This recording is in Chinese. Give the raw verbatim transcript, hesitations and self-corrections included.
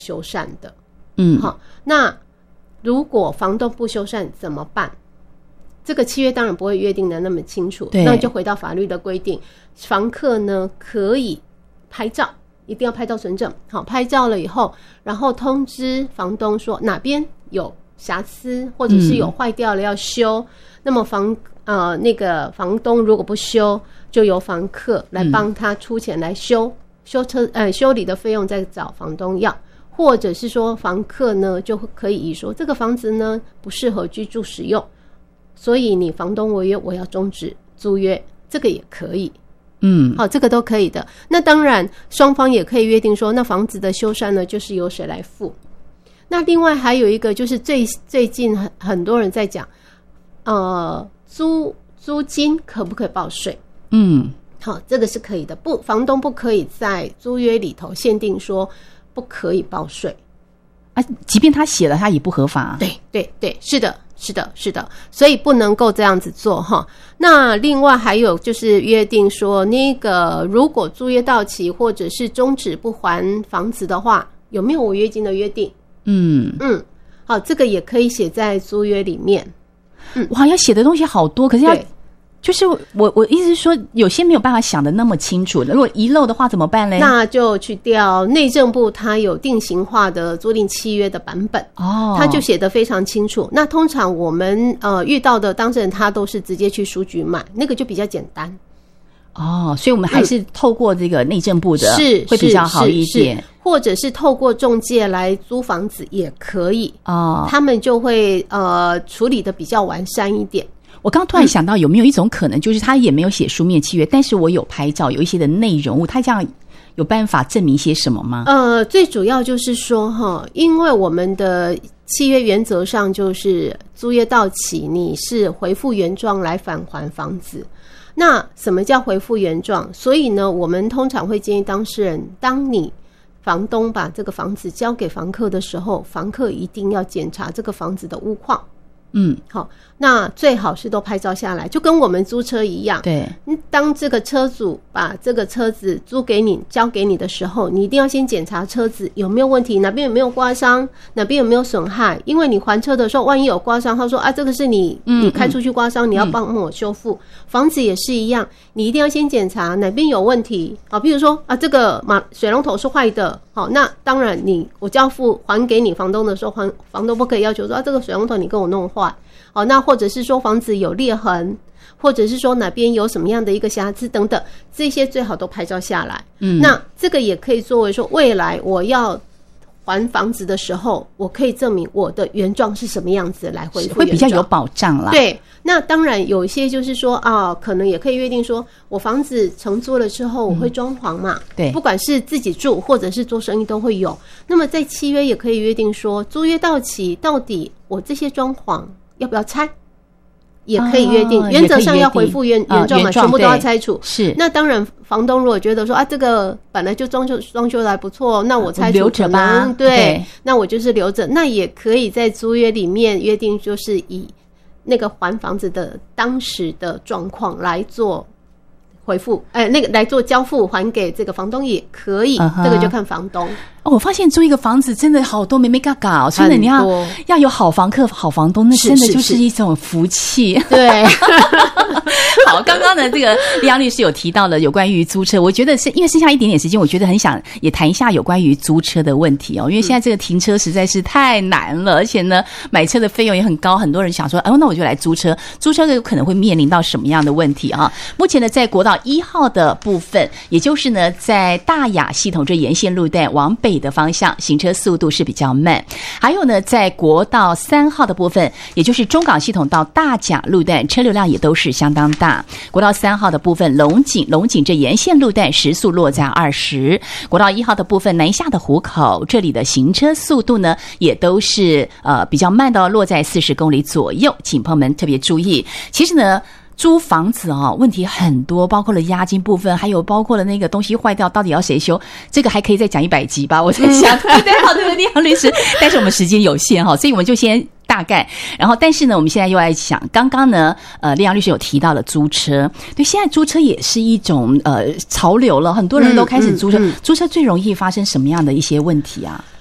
修缮的。 嗯， 好，那如果房东不修缮怎么办？这个契约当然不会约定的那么清楚，那就回到法律的规定，房客呢可以拍照，一定要拍照存证。好，拍照了以后，然后通知房东说哪边有瑕疵或者是有坏掉了要修，嗯、那么房呃那个房东如果不修，就由房客来帮他出钱来修，嗯、修车呃修理的费用再找房东要。或者是说房客呢就可以说这个房子呢不适合居住使用，所以你房东违约我要终止租约，这个也可以。嗯，好，这个都可以的。那当然双方也可以约定说那房子的修缮呢就是由谁来付。那另外还有一个就是最最近很很多人在讲呃租租金可不可以报税。嗯，好，这个是可以的，不房东不可以在租约里头限定说不可以报税啊，即便他写了他也不合法。 对对对，是的是的是的，所以不能够这样子做哈。那另外还有就是约定说那个如果租约到期或者是终止不还房子的话，有没有违约金的约定。嗯嗯，好，这个也可以写在租约里面。 嗯，哇，要写的东西好多，可是要就是我我意思是说有些没有办法想的那么清楚，如果遗漏的话怎么办呢？ 那就去调内政部它有定型化的租赁契约的版本哦，它就写得非常清楚。那通常我们呃遇到的当事人他都是直接去书局买，那个就比较简单哦，所以我们还是透过这个内政部的是会比较好一点， 或者是透过仲介来租房子也可以哦，他们就会呃处理的比较完善一点。 我刚刚突然想到有没有一种可能，就是他也没有写书面契约，但是我有拍照有一些的内容物，他这样有办法证明些什么吗？ 呃，最主要就是说哈，因为我们的契约原则上就是租约到期你是回复原状来返还房子。那什么叫回复原状？所以呢我们通常会建议当事人，当你房东把这个房子交给房客的时候，房客一定要检查这个房子的屋况。嗯，好，那最好是都拍照下来，就跟我们租车一样。对，当这个车主把这个车子租给你、交给你的时候，你一定要先检查车子有没有问题，哪边有没有刮伤，哪边有没有损害。因为你还车的时候，万一有刮伤，他说啊，这个是你你开出去刮伤，嗯、你要帮我修复。嗯、房子也是一样，你一定要先检查哪边有问题啊。比如说啊，这个马水龙头是坏的，好，那当然你我交付还给你房东的时候，房房东不可以要求说啊，这个水龙头你跟我弄坏。哦，那或者是说房子有裂痕，或者是说哪边有什么样的一个瑕疵等等，这些最好都拍照下来。嗯，那这个也可以作为说未来我要还房子的时候，我可以证明我的原状是什么样子来回复原状， 会比较有保障啦。 对，那当然有一些就是说啊，可能也可以约定说，我房子承租了之后我会装潢嘛，嗯、对，不管是自己住或者是做生意都会有。那么在契约也可以约定说，租约到期到底我这些装潢要不要拆，也可以约定，哦、原则上要回复原原状嘛，呃、全部都要拆除。是，那当然，房东如果觉得说啊，这个本来就装修装修的还不错，那我拆除留着吧， 对，对，那我就是留着，那也可以在租约里面约定，就是以那个还房子的当时的状况来做回复，哎，那个来做交付还给这个房东也可以， uh-huh. 这个就看房东。 哦，我发现租一个房子真的好多眉眉角角，所以呢，你要要有好房客、好房东，那真的就是一种福气。是是是对，好，刚刚呢，这个立阳律师有提到了有关于租车，我觉得是因为剩下一点点时间，我觉得很想也谈一下有关于租车的问题哦，因为现在这个停车实在是太难了，而且呢，买车的费用也很高，很多人想说，哦，那我就来租车，租车有可能会面临到什么样的问题啊？目前呢，在国道一号的部分，也就是呢，在大雅系统这沿线路段往北的方向，行车速度是比较慢。还有呢，在国道三号的部分，也就是中港系统到大甲路段，车流量也都是相当大。国道三号的部分，龙井龙井这沿线路段时速落在二十。国道一号的部分，南下的湖口，这里的行车速度呢，也都是呃比较慢的，落在四十公里左右，请朋友们特别注意。其实呢，租房子啊、哦，问题很多，包括了押金部分，还有包括了那个东西坏掉，到底要谁修？这个还可以再讲一百集吧，我在想。对对，好的，立阳律师，但是我们时间有限哈，所以我们就先大概。然后，但是呢，我们现在又来想，刚刚呢，呃，立阳律师有提到了租车，对，现在租车也是一种呃潮流了，很多人都开始租车。嗯嗯、租车最容易发生什么样的一些问题啊？